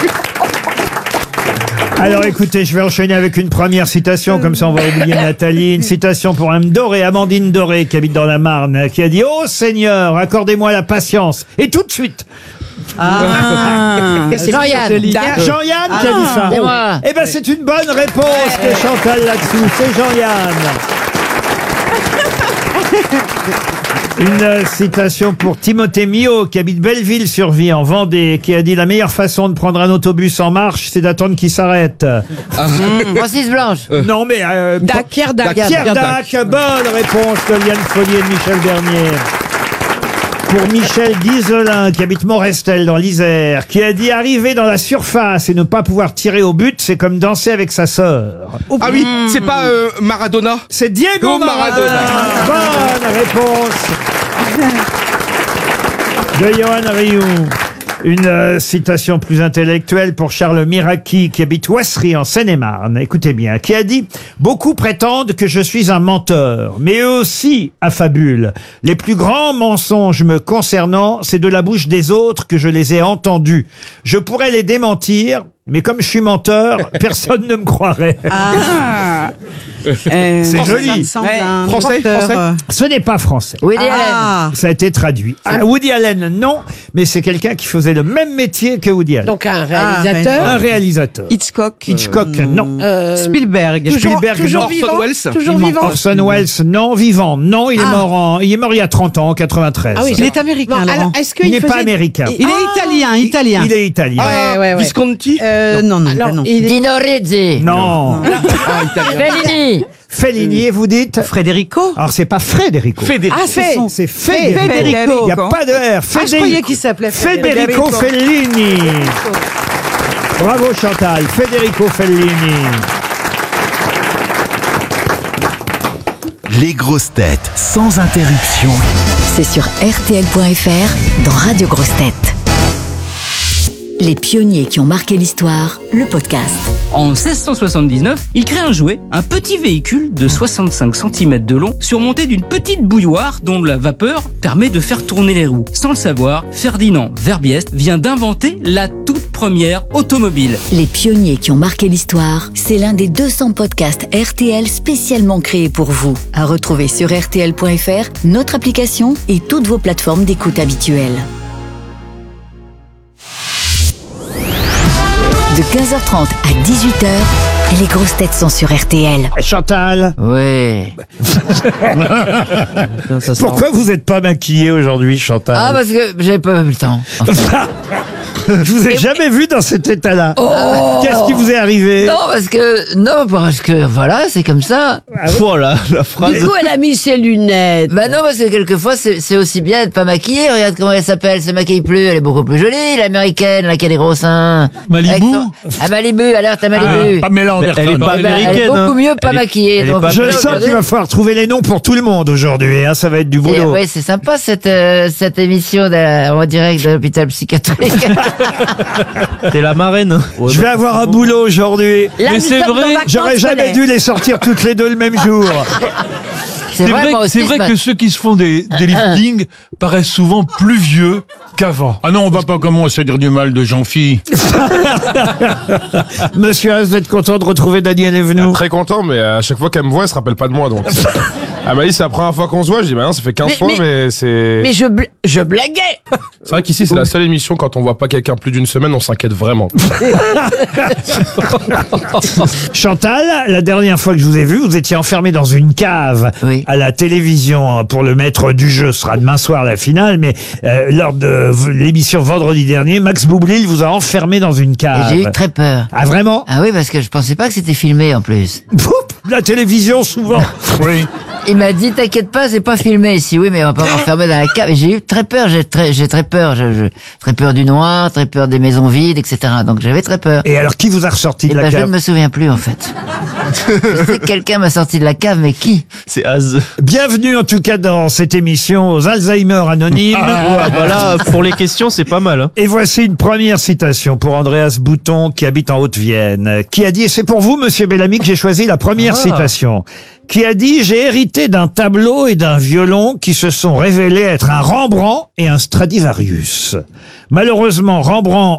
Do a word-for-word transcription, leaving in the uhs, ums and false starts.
Alors écoutez, je vais enchaîner avec une première citation, comme ça on va oublier Nathalie. Une citation pour Mme Doré, Amandine Doré, qui habite dans la Marne, qui a dit « Oh Seigneur, accordez-moi la patience. » Et tout de suite. Ah, c'est Jean-Yann. Jean-Yann qui a dit ça. C'est moi. Eh ben c'est une bonne réponse de Chantal là-dessous. C'est Jean-Yann. Une euh, citation pour Timothée Mio, qui habite Belleville-sur-Vie, en Vendée, qui a dit « La meilleure façon de prendre un autobus en marche, c'est d'attendre qu'il s'arrête. » Francis Blanche. Non, mais... Euh, Dac, Pierre Dac. Pierre Dac, bonne réponse de Liane Follier et de Michel Bernier. Pour Michel Guizelin, qui habite Morestel dans l'Isère, qui a dit « Arriver dans la surface et ne pas pouvoir tirer au but, c'est comme danser avec sa sœur. » Ah oui, c'est pas euh, Maradona. C'est Diego Oh, Maradona. Maradona. Bonne réponse de Johan Rioux. Une euh, citation plus intellectuelle pour Charles Miraki, qui habite Ouassery en Seine-et-Marne. Écoutez bien, qui a dit « Beaucoup prétendent que je suis un menteur, mais eux aussi affabulent. Les plus grands mensonges me concernant, c'est de la bouche des autres que je les ai entendus. Je pourrais les démentir, mais comme je suis menteur, personne ne me croirait. » Ah. C'est joli. Français, Français, français. Ce n'est pas français. Woody Allen. Ah. Ça a été traduit. Ah, Woody Allen, non, mais c'est quelqu'un qui faisait le même métier que Woody Allen. Donc un Ah, réalisateur. Un réalisateur. Hitchcock. Hitchcock, non. Euh, Spielberg. Spielberg, toujours non. vivant. Orson Welles. Toujours Il manque vivant. Orson Welles, non. Vivant, non. Il est Ah. mort en, il est mort il y a trente ans, en quatre-vingt-treize. Ah oui, Il est américain, Bon, Laurent. alors, est-ce Il qu'il n'est pas faisait- américain. Il est italien, italien. Il est italien. Ah, Ouais, ouais, ouais. Visconti. Euh, non, non, Alors, pas non. il est- Dino Risi. Non. Ah, italien. Fellini. Fellini, vous dites? Federico. Alors, c'est pas Federico. Federico. Ah, c'est son. C'est Federico. Federico. Il n'y a pas de R. Ah, je croyais qu'il s'appelait Federico Fellini. Bravo Chantal. Federico Fellini. Les grosses têtes sans interruption. C'est sur R T L point F R dans Radio Grosses Têtes. Les pionniers qui ont marqué l'histoire, le podcast. En seize cent soixante-dix-neuf, il crée un jouet, un petit véhicule de soixante-cinq centimètres de long, surmonté d'une petite bouilloire dont la vapeur permet de faire tourner les roues. Sans le savoir, Ferdinand Verbiest vient d'inventer la toute première automobile. Les pionniers qui ont marqué l'histoire, c'est l'un des deux cents podcasts R T L spécialement créés pour vous. À retrouver sur R T L point F R, notre application et toutes vos plateformes d'écoute habituelles. De quinze heures trente à dix-huit heures, les grosses têtes sont sur R T L. Chantal, Oui. pourquoi vous n'êtes pas maquillée aujourd'hui, Chantal? Ah, parce que j'ai pas eu le temps. Je vous ai jamais vu dans cet état-là. Oh. Qu'est-ce qui vous est arrivé? Non, parce que, non, parce que, voilà, c'est comme ça. Voilà, la phrase. Du coup, elle a mis ses lunettes. Bah non, parce que quelquefois, c'est c'est aussi bien d'être pas maquillée. Regarde comment elle s'appelle, elle se maquille plus, elle est beaucoup plus jolie, l'américaine, là, qui a des gros seins. Malibu Avec son- Ah, Malibu, alerte à Malibu. Pamela Anderson. Elle est pas Eh ben, elle est américaine, beaucoup hein. mieux pas Elle est- maquillée. elle est donc, pas- Je là, sens aujourd'hui, qu'il va falloir trouver les noms pour tout le monde aujourd'hui. Hein, ça va être du et, boulot. ouais, c'est sympa cette, euh, cette émission de, en direct de l'hôpital psychiatrique. C'est la marraine. Je vais avoir un boulot aujourd'hui. Là, Mais nous c'est sommes en vrai, vacances J'aurais jamais scolaires. dû les sortir toutes les deux le même jour. C'est C'est vrai, vrai, moi aussi, c'est vrai ce que ceux qui se font des, des liftings paraissent souvent plus vieux qu'avant. Ah non, on va pas commencer à dire du mal de Jean-Phi. Monsieur Haas, vous êtes content de retrouver Daniel Evenou? Très content, mais à chaque fois qu'elle me voit, elle se rappelle pas de moi, donc. Elle m'a dit, c'est la première fois qu'on se voit. Je dis, bah non, ça fait quinze Mais- fois, mais- mais c'est. Mais je, bl- je blaguais. C'est vrai qu'ici, c'est la seule émission, quand on voit pas quelqu'un plus d'une semaine, on s'inquiète vraiment. Chantal, la dernière fois que je vous ai vu, vous étiez enfermé dans une cave Oui. à la télévision pour le maître du jeu. Ce sera demain soir la finale, mais euh, lors de v- l'émission vendredi dernier, Max Boublil vous a enfermé dans une Et cave. j'ai eu très peur. Ah vraiment? Ah oui, parce que je pensais pas que c'était filmé en plus. Poup, la télévision souvent. Oui. Il m'a dit, t'inquiète pas, c'est pas filmé ici. Oui, mais on va pas m'enfermer dans la cave. Et j'ai eu très peur, j'ai très, j'ai très peur. Je, je- très peur du noir, très peur des maisons vides, et cetera. Donc j'avais très peur. Et alors qui vous a ressorti Et de ben, la je ne cave? me souviens plus, en fait. Je sais que quelqu'un m'a sorti de la cave, mais qui? C'est Az. Bienvenue en tout cas dans cette émission aux Alzheimer anonymes. Ah, voilà, pour les questions, c'est pas mal. Hein. Et voici une première citation pour Andreas Bouton, qui habite en Haute-Vienne, qui a dit, et c'est pour vous, monsieur Bellamy, que j'ai choisi la première Ah. citation, qui a dit « J'ai hérité d'un tableau et d'un violon qui se sont révélés être un Rembrandt et un Stradivarius. Malheureusement, Rembrandt